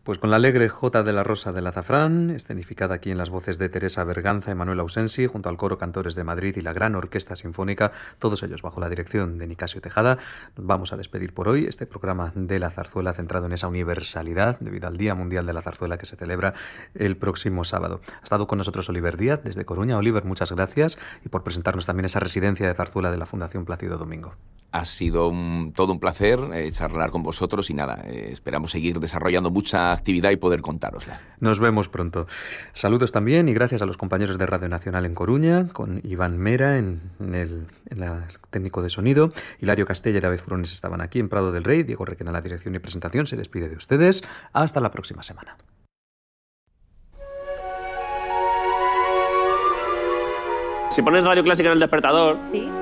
Pues con la alegre Jota de la Rosa del Azafrán, escenificada aquí en las voces de Teresa Berganza y Manuel Ausensi, junto al Coro Cantores de Madrid y la Gran Orquesta Sinfónica, todos ellos bajo la dirección de Nicasio Tejada, nos vamos a despedir por hoy este programa de la zarzuela centrado en esa universalidad debido al Día Mundial de la Zarzuela que se celebra el próximo sábado. Ha estado con nosotros Oliver Díaz desde Coruña. Oliver, muchas gracias y por presentarnos también esa residencia de zarzuela de la Fundación Plácido Domingo. Ha sido todo un placer charlar con vosotros y nada, esperamos seguir desarrollando mucha actividad y poder contárosla. Nos vemos pronto. Saludos también y gracias a los compañeros de Radio Nacional en Coruña, con Iván Mera en el técnico de sonido, Hilario Castella y David Furones estaban aquí en Prado del Rey, Diego Requena en la dirección y presentación, se despide de ustedes. Hasta la próxima semana. Si pones Radio Clásica en el despertador, ¿sí?